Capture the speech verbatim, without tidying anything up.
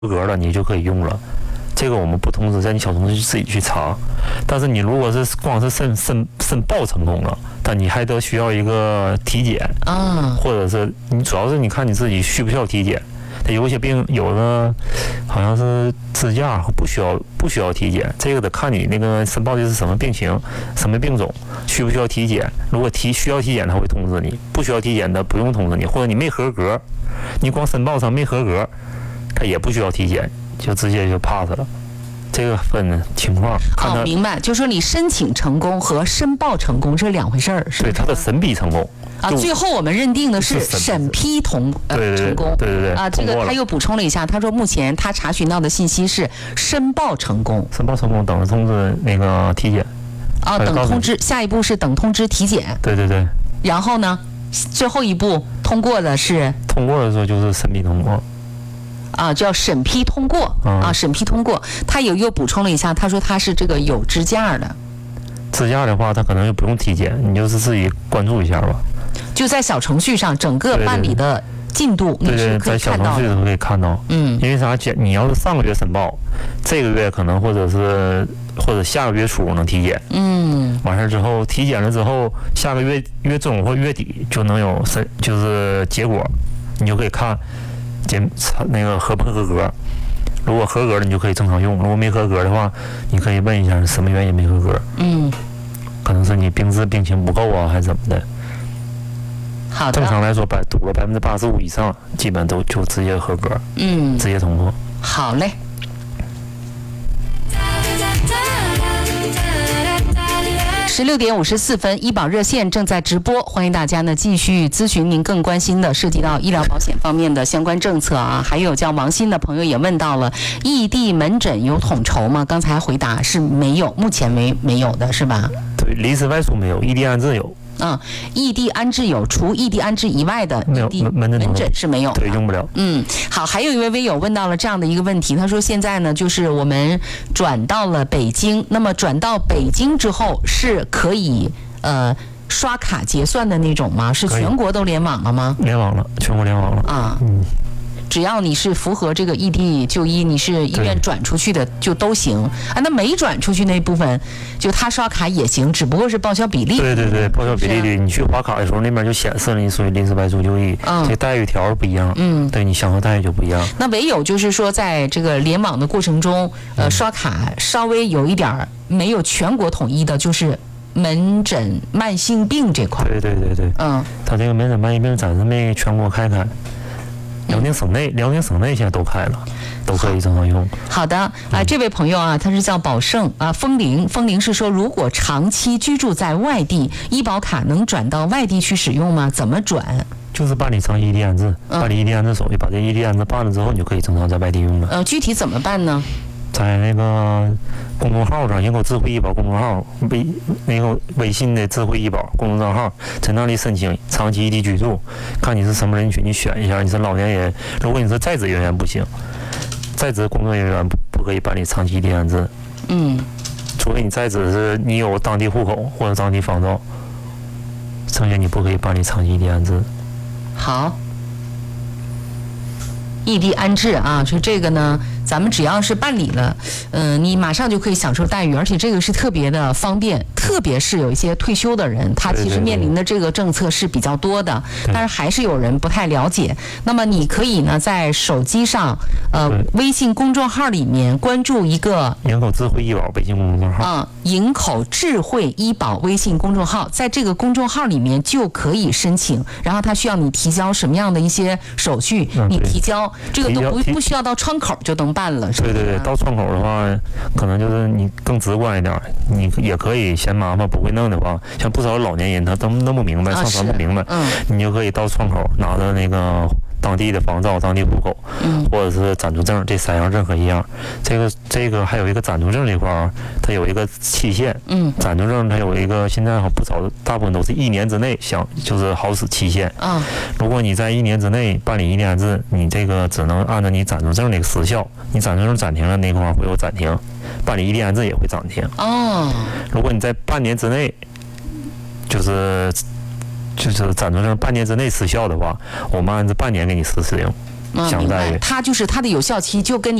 合格了，你就可以用了。这个我们不通知，在你小程序自己去查。但是你如果是光是申申申报成功了，但你还得需要一个体检啊， 或者是你主要是你看你自己需不需要体检。有一些病，有的好像是支架不需要不需要体检，这个得看你那个申报的是什么病情、什么病种，需不需要体检。如果提需要体检，他会通知你；不需要体检的，不用通知你。或者你没合格，你光申报上没合格，他也不需要体检，就直接就 pass 了。这个分情况，看他、 哦、明白，就说你申请成功和申报成功是两回事儿，是吧？ 对，他的审批成功。 啊，最后我们认定的是审批同呃对对对成功， 对对对啊，这个他又补充了一下，他说目前他查询到的信息是申报成功， 申报成功等着通知那个体检， 啊，等通知，下一步是等通知体检， 对对对， 然后呢，最后一步通过的是通过的时候就是审批通过， 啊，叫审批通过、 嗯、 啊，审批通过，他有又补充了一下，他说他是这个有支架的， 支架的话他可能就不用体检，你就是自己关注一下吧。 就在小程序上，整个办理的进度你是可以看到的。 对对，在小程序都可以看到。 嗯， 因为啥？你要是上个月申报，这个月可能或者是或者下个月初能体检。 嗯， 完事之后体检了之后，下个月月中或月底就能有申，就是结果，你就可以看检那个合不合格。如果合格了，你就可以正常用；如果没合格的话，你可以问一下什么原因没合格。 嗯， 可能是你病治病情不够啊，还是怎么的。 好的， 正常来说，百读了百分之八十五以上，基本都就直接合格， 嗯， 直接通过。 好嘞。十六点五十四分，医保热线正在直播，欢迎大家呢继续咨询您更关心的涉及到医疗保险方面的相关政策啊。还有叫王鑫的朋友也问到了，异地门诊有统筹吗？刚才回答是没有，目前没没有的是吧？ 对，离世外出没有，异地安置有。 嗯，异地安置有，除异地安置以外的异地门门诊是没有的， 对，用不了。 嗯，好，还有一位微友问到了这样的一个问题，他说现在呢，就是我们转到了北京，那么转到北京之后是可以呃刷卡结算的那种吗？是全国都联网了吗？ 联网了，全国联网了啊。嗯。只要你是符合这个异地就医，你是医院转出去的就都行啊。那没转出去那部分，就他刷卡也行，只不过是报销比例。 对对对，报销比例的，你去划卡的时候，那边就显示了你属于临时外出就医，嗯，这待遇条不一样， 嗯， 对你享受待遇就不一样。 那唯有就是说，在这个联网的过程中，呃，刷卡稍微有一点没有全国统一的，就是门诊慢性病这块。 对对对对， 嗯， 他这个门诊慢性病暂时没全国开开。辽宁省内，辽宁省内现在都开了，都可以正常用。 好的啊、呃，这位朋友啊，他是叫宝胜啊，风铃，风铃是说，如果长期居住在外地，医保卡能转到外地去使用吗？怎么转？ 就是办理长期异地安置，办理异地安置手续，把这异地安置办了之后，你就可以正常在外地用了。 呃，具体怎么办呢？ 在那个公众号上，人口智慧医保公众号，微那个微信的智慧医保公众账号，在那里申请长期异地居住，看你是什么人群，你选一下。你是老年人，如果你是在职人员不行，在职工作人员不不可以办理长期异地安置。 嗯， 除非你在职是你有当地户口或者当地房照，剩下你不可以办理长期异地安置。 好。异地安置啊，就这个呢，咱们只要是办理了，嗯、呃，你马上就可以享受待遇，而且这个是特别的方便，特别是有一些退休的人，他其实面临的这个政策是比较多的，但是还是有人不太了解。那么你可以呢，在手机上，呃，微信公众号里面关注一个营口智慧医保微信公众号啊，营口智慧医保微信公众号，在这个公众号里面就可以申请，然后它需要你提交什么样的一些手续， 嗯、 你提交。这个都不不需要到窗口就能办了，是吧？ 对对对，到窗口的话，可能就是你更直观一点，你也可以嫌麻烦不会弄的话，像不少老年人他都弄不明白，上传不明白， 嗯， 你就可以到窗口拿着那个当地的房照、当地户口， 嗯， 或者是暂住证，这三样任何一样。这个这个还有一个暂住证这块儿，它有一个期限， 嗯， 暂住证它有一个现在不少，大部分都是一年之内想就是好使期限。 啊， 如果你在一年之内办理异地安置，你这个只能按照你暂住证那个时效，你暂住证暂停了那块儿会有暂停，办理异地安置也会暂停。 哦， 如果你在半年之内，就是就是暂住证半年之内失效的话，我们按照半年给你实施用。 嗯，明白。 享待遇。 它就是它的有效期就跟你